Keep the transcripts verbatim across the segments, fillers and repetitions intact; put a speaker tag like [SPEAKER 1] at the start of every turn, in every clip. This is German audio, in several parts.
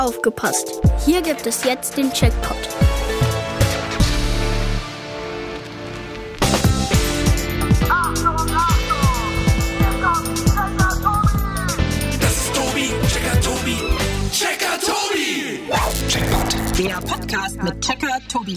[SPEAKER 1] Aufgepasst! Hier gibt es jetzt den Checkpot.
[SPEAKER 2] Das ist Tobi, Checker Tobi, Checker Tobi!
[SPEAKER 3] Checkpot. Der Podcast mit Checker Tobi.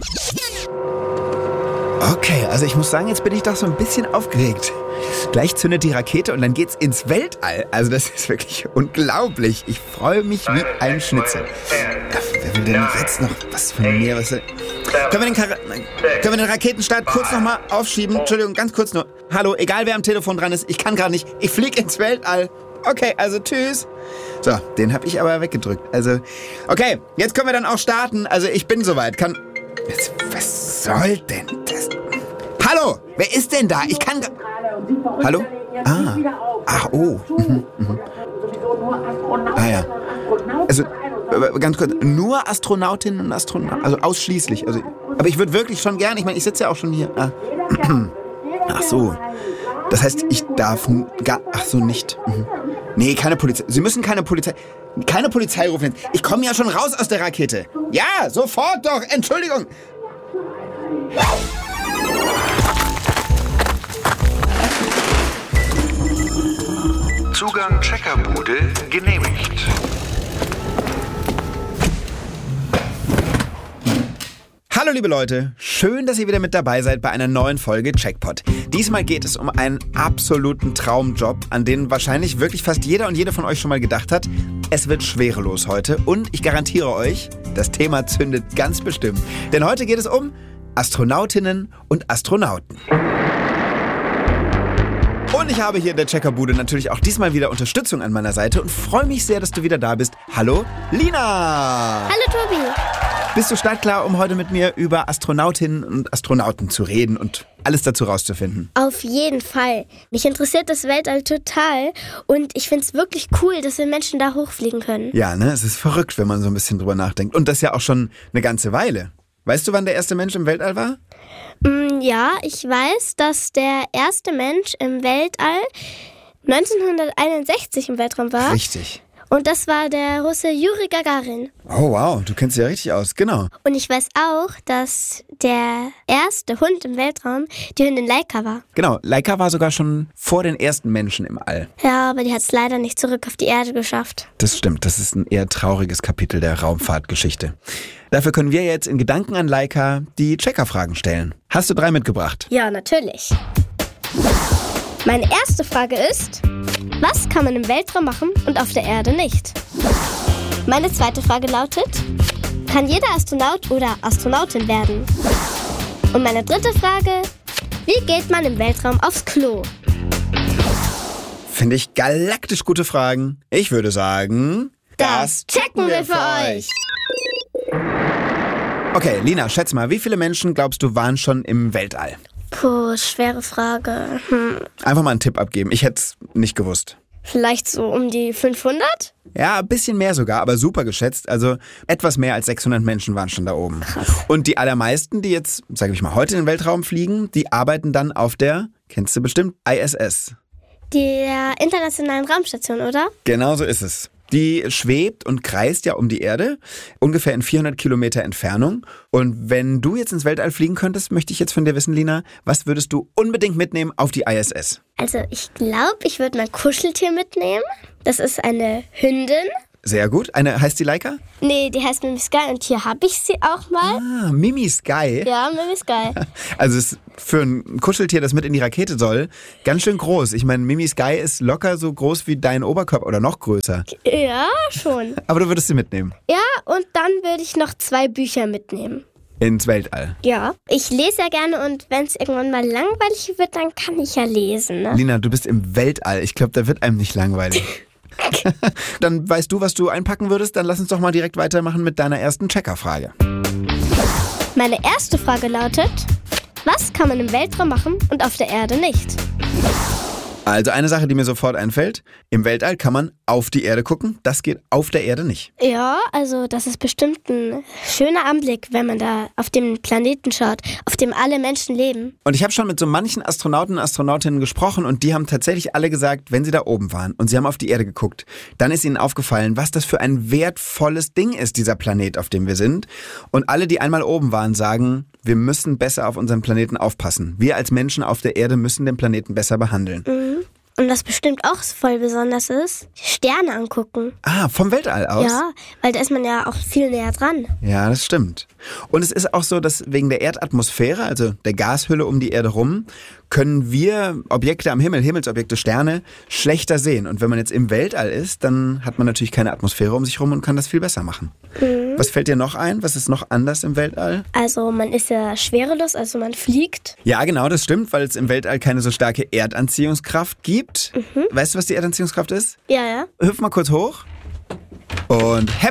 [SPEAKER 4] Okay, also ich muss sagen, jetzt bin ich doch so ein bisschen aufgeregt. Gleich zündet die Rakete und dann geht's ins Weltall. Also das ist wirklich unglaublich. Ich freue mich wie ein Schnitzel. Wer will denn jetzt noch was von mir? Was denn? Können wir den, Kar- Können wir den Raketenstart kurz nochmal aufschieben? Entschuldigung, ganz kurz nur. Hallo, egal wer am Telefon dran ist, ich kann gerade nicht. Ich fliege ins Weltall. Okay, also tschüss. So, den habe ich aber weggedrückt. Also, okay, jetzt können wir dann auch starten. Also ich bin soweit. Kann... Jetzt, was soll denn das? Hallo, wer ist denn da? Ich kann... Hallo? Ah. Ach, oh. Mhm, mhm. Ah ja. Also, ganz kurz, nur Astronautinnen und Astronauten, also ausschließlich. Also, aber ich würde wirklich schon gerne, ich meine, ich sitze ja auch schon hier. Ah. Ach so. Das heißt, ich darf gar... Ach so, nicht. Mhm. Nee, keine Polizei. Sie müssen keine Polizei... Keine Polizei rufen. Ich komme ja schon raus aus der Rakete. Ja, sofort doch. Entschuldigung.
[SPEAKER 2] Zugang Checkerbude genehmigt.
[SPEAKER 4] Hallo liebe Leute, schön, dass ihr wieder mit dabei seid bei einer neuen Folge Checkpot. Diesmal geht es um einen absoluten Traumjob, an den wahrscheinlich wirklich fast jeder und jede von euch schon mal gedacht hat. Es wird schwerelos heute und ich garantiere euch, das Thema zündet ganz bestimmt. Denn heute geht es um Astronautinnen und Astronauten. Und ich habe hier in der Checkerbude natürlich auch diesmal wieder Unterstützung an meiner Seite und freue mich sehr, dass du wieder da bist. Hallo, Lina!
[SPEAKER 1] Hallo Tobi!
[SPEAKER 4] Bist du startklar, um heute mit mir über Astronautinnen und Astronauten zu reden und alles dazu rauszufinden?
[SPEAKER 1] Auf jeden Fall. Mich interessiert das Weltall total und ich finde es wirklich cool, dass wir Menschen da hochfliegen können.
[SPEAKER 4] Ja, ne? Es ist verrückt, wenn man so ein bisschen drüber nachdenkt. Und das ja auch schon eine ganze Weile. Weißt du, wann der erste Mensch im Weltall war?
[SPEAKER 1] Mm, ja, ich weiß, dass der erste Mensch im Weltall neunzehnhunderteinundsechzig im Weltraum war.
[SPEAKER 4] Richtig.
[SPEAKER 1] Und das war der Russe Juri Gagarin.
[SPEAKER 4] Oh wow, du kennst dich ja richtig aus, genau.
[SPEAKER 1] Und ich weiß auch, dass der erste Hund im Weltraum die Hündin Laika war.
[SPEAKER 4] Genau, Laika war sogar schon vor den ersten Menschen im All.
[SPEAKER 1] Ja, aber die hat es leider nicht zurück auf die Erde geschafft.
[SPEAKER 4] Das stimmt, das ist ein eher trauriges Kapitel der Raumfahrtgeschichte. Dafür können wir jetzt in Gedanken an Laika die Checkerfragen stellen. Hast du drei mitgebracht?
[SPEAKER 1] Ja, natürlich. Meine erste Frage ist, was kann man im Weltraum machen und auf der Erde nicht? Meine zweite Frage lautet, kann jeder Astronaut oder Astronautin werden? Und meine dritte Frage, wie geht man im Weltraum aufs Klo?
[SPEAKER 4] Finde ich galaktisch gute Fragen. Ich würde sagen,
[SPEAKER 1] das checken wir für euch.
[SPEAKER 4] Okay, Lina, schätz mal, wie viele Menschen glaubst du waren schon im Weltall?
[SPEAKER 1] Puh, schwere Frage. Hm.
[SPEAKER 4] Einfach mal einen Tipp abgeben. Ich hätte es nicht gewusst.
[SPEAKER 1] Vielleicht so um die fünfhundert?
[SPEAKER 4] Ja, ein bisschen mehr sogar, aber super geschätzt. Also etwas mehr als sechshundert Menschen waren schon da oben.
[SPEAKER 1] Krass.
[SPEAKER 4] Und die allermeisten, die jetzt, sage ich mal, heute in den Weltraum fliegen, die arbeiten dann auf der, kennst du bestimmt, I S S.
[SPEAKER 1] Der Internationalen Raumstation, oder?
[SPEAKER 4] Genau so ist es. Die schwebt und kreist ja um die Erde, ungefähr in vierhundert Kilometer Entfernung. Und wenn du jetzt ins Weltall fliegen könntest, möchte ich jetzt von dir wissen, Lina, was würdest du unbedingt mitnehmen auf die I S S?
[SPEAKER 1] Also ich glaube, ich würde mein Kuscheltier mitnehmen. Das ist eine Hündin.
[SPEAKER 4] Sehr gut. Eine heißt die Laika?
[SPEAKER 1] Nee, die heißt Mimi Sky und hier habe ich sie auch mal.
[SPEAKER 4] Ah, Mimi Sky.
[SPEAKER 1] Ja, Mimi Sky.
[SPEAKER 4] Also es ist für ein Kuscheltier, das mit in die Rakete soll, ganz schön groß. Ich meine, Mimi Sky ist locker so groß wie dein Oberkörper oder noch größer.
[SPEAKER 1] Ja, schon.
[SPEAKER 4] Aber du würdest sie mitnehmen?
[SPEAKER 1] Ja, und dann würde ich noch zwei Bücher mitnehmen.
[SPEAKER 4] Ins Weltall?
[SPEAKER 1] Ja. Ich lese ja gerne und wenn es irgendwann mal langweilig wird, dann kann ich ja lesen. Ne?
[SPEAKER 4] Lina, du bist im Weltall. Ich glaube, da wird einem nicht langweilig. Dann weißt du, was du einpacken würdest. Dann lass uns doch mal direkt weitermachen mit deiner ersten Checkerfrage.
[SPEAKER 1] Meine erste Frage lautet, was kann man im Weltraum machen und auf der Erde nicht?
[SPEAKER 4] Also eine Sache, die mir sofort einfällt, im Weltall kann man auf die Erde gucken, das geht auf der Erde nicht.
[SPEAKER 1] Ja, also das ist bestimmt ein schöner Anblick, wenn man da auf den Planeten schaut, auf dem alle Menschen leben.
[SPEAKER 4] Und ich habe schon mit so manchen Astronauten und Astronautinnen gesprochen und die haben tatsächlich alle gesagt, wenn sie da oben waren und sie haben auf die Erde geguckt, dann ist ihnen aufgefallen, was das für ein wertvolles Ding ist, dieser Planet, auf dem wir sind. Und alle, die einmal oben waren, sagen, wir müssen besser auf unseren Planeten aufpassen. Wir als Menschen auf der Erde müssen den Planeten besser behandeln.
[SPEAKER 1] Mhm. Und was bestimmt auch voll besonders ist, Sterne angucken.
[SPEAKER 4] Ah, vom Weltall aus?
[SPEAKER 1] Ja, weil da ist man ja auch viel näher dran.
[SPEAKER 4] Ja, das stimmt. Und es ist auch so, dass wegen der Erdatmosphäre, also der Gashülle um die Erde rum, können wir Objekte am Himmel, Himmelsobjekte, Sterne, schlechter sehen. Und wenn man jetzt im Weltall ist, dann hat man natürlich keine Atmosphäre um sich rum und kann das viel besser machen. Mhm. Was fällt dir noch ein? Was ist noch anders im Weltall?
[SPEAKER 1] Also man ist ja schwerelos, also man fliegt.
[SPEAKER 4] Ja, genau, das stimmt, weil es im Weltall keine so starke Erdanziehungskraft gibt. Mhm. Weißt du, was die Erdanziehungskraft ist?
[SPEAKER 1] Ja, ja.
[SPEAKER 4] Hüpf mal kurz hoch. Und hepp.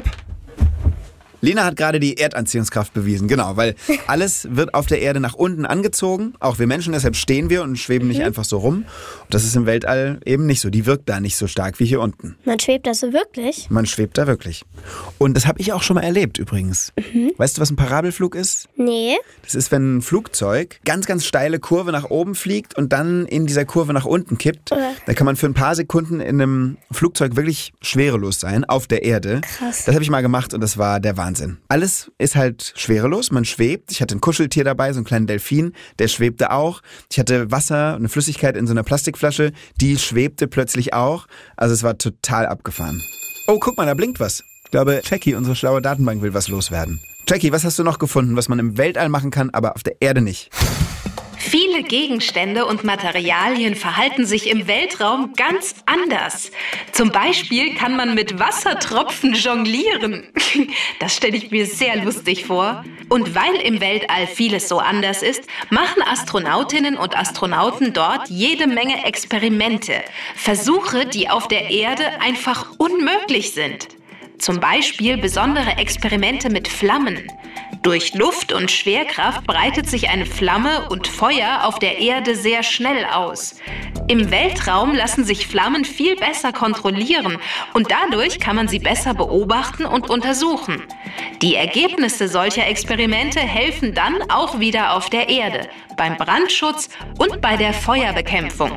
[SPEAKER 4] Lena hat gerade die Erdanziehungskraft bewiesen, genau, weil alles wird auf der Erde nach unten angezogen, auch wir Menschen, deshalb stehen wir und schweben nicht mhm. einfach so rum. Und das ist im Weltall eben nicht so, die wirkt da nicht so stark wie hier unten.
[SPEAKER 1] Man schwebt da so wirklich?
[SPEAKER 4] Man schwebt da wirklich. Und das habe ich auch schon mal erlebt übrigens. Mhm. Weißt du, was ein Parabelflug ist?
[SPEAKER 1] Nee.
[SPEAKER 4] Das ist, wenn ein Flugzeug ganz, ganz steile Kurve nach oben fliegt und dann in dieser Kurve nach unten kippt. Oder? Da kann man für ein paar Sekunden in einem Flugzeug wirklich schwerelos sein, auf der Erde.
[SPEAKER 1] Krass.
[SPEAKER 4] Das habe ich mal gemacht und das war der Wahnsinn. Wahnsinn. Alles ist halt schwerelos, man schwebt. Ich hatte ein Kuscheltier dabei, so einen kleinen Delfin, der schwebte auch. Ich hatte Wasser, eine Flüssigkeit in so einer Plastikflasche, die schwebte plötzlich auch. Also es war total abgefahren. Oh, guck mal, da blinkt was. Ich glaube, Jackie, unsere schlaue Datenbank, will was loswerden. Jackie, was hast du noch gefunden, was man im Weltall machen kann, aber auf der Erde nicht?
[SPEAKER 3] Viele Gegenstände und Materialien verhalten sich im Weltraum ganz anders. Zum Beispiel kann man mit Wassertropfen jonglieren. Das stelle ich mir sehr lustig vor. Und weil im Weltall vieles so anders ist, machen Astronautinnen und Astronauten dort jede Menge Experimente. Versuche, die auf der Erde einfach unmöglich sind. Zum Beispiel besondere Experimente mit Flammen. Durch Luft und Schwerkraft breitet sich eine Flamme und Feuer auf der Erde sehr schnell aus. Im Weltraum lassen sich Flammen viel besser kontrollieren und dadurch kann man sie besser beobachten und untersuchen. Die Ergebnisse solcher Experimente helfen dann auch wieder auf der Erde, beim Brandschutz und bei der Feuerbekämpfung.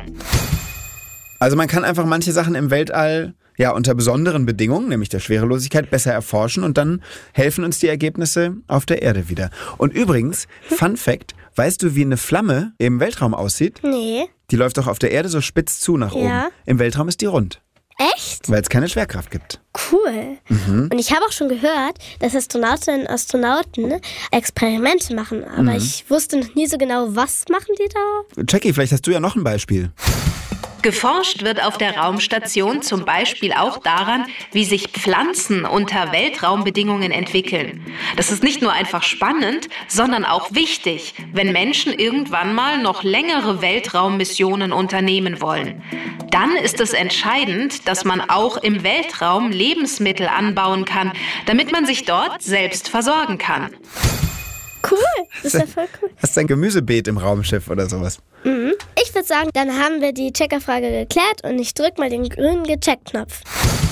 [SPEAKER 4] Also man kann einfach manche Sachen im Weltall ja unter besonderen Bedingungen, nämlich der Schwerelosigkeit, besser erforschen und dann helfen uns die Ergebnisse auf der Erde wieder. Und übrigens, Fun Fact, weißt du, wie eine Flamme im Weltraum aussieht?
[SPEAKER 1] Nee.
[SPEAKER 4] Die läuft doch auf der Erde so spitz zu nach
[SPEAKER 1] Ja.
[SPEAKER 4] oben. Im Weltraum ist die rund,
[SPEAKER 1] Echt?
[SPEAKER 4] weil es keine Schwerkraft gibt.
[SPEAKER 1] Cool.
[SPEAKER 4] Mhm.
[SPEAKER 1] Und ich habe auch schon gehört, dass Astronautinnen und Astronauten Experimente machen. Aber
[SPEAKER 4] Mhm.
[SPEAKER 1] ich wusste noch nie so genau, was machen die da?
[SPEAKER 4] Jackie, vielleicht hast du ja noch ein Beispiel.
[SPEAKER 3] Geforscht wird auf der Raumstation zum Beispiel auch daran, wie sich Pflanzen unter Weltraumbedingungen entwickeln. Das ist nicht nur einfach spannend, sondern auch wichtig, wenn Menschen irgendwann mal noch längere Weltraummissionen unternehmen wollen. Dann ist es entscheidend, dass man auch im Weltraum Lebensmittel anbauen kann, damit man sich dort selbst versorgen kann.
[SPEAKER 1] Cool, das ist ja voll cool.
[SPEAKER 4] Hast du ein Gemüsebeet im Raumschiff oder sowas?
[SPEAKER 1] Mhm. Ich würde sagen, dann haben wir die Checkerfrage geklärt und ich drücke mal den grünen Gecheckt-Knopf.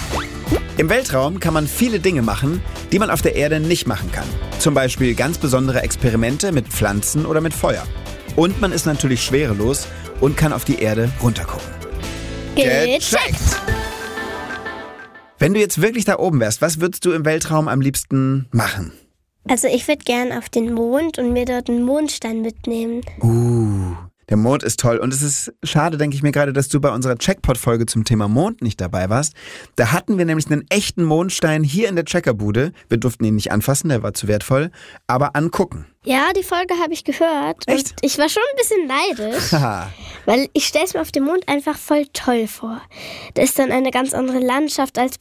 [SPEAKER 4] Im Weltraum kann man viele Dinge machen, die man auf der Erde nicht machen kann. Zum Beispiel ganz besondere Experimente mit Pflanzen oder mit Feuer. Und man ist natürlich schwerelos und kann auf die Erde runtergucken.
[SPEAKER 1] Gecheckt!
[SPEAKER 4] Wenn du jetzt wirklich da oben wärst, was würdest du im Weltraum am liebsten machen?
[SPEAKER 1] Also ich würde gern auf den Mond und mir dort einen Mondstein mitnehmen.
[SPEAKER 4] Uh, der Mond ist toll. Und es ist schade, denke ich mir gerade, dass du bei unserer Checkpot-Folge zum Thema Mond nicht dabei warst. Da hatten wir nämlich einen echten Mondstein hier in der Checkerbude. Wir durften ihn nicht anfassen, der war zu wertvoll. Aber angucken.
[SPEAKER 1] Ja, die Folge habe ich gehört.
[SPEAKER 4] Echt?
[SPEAKER 1] Und ich war schon ein bisschen neidisch.
[SPEAKER 4] Haha.
[SPEAKER 1] Weil ich stelle es mir auf dem Mond einfach voll toll vor. Da ist dann eine ganz andere Landschaft als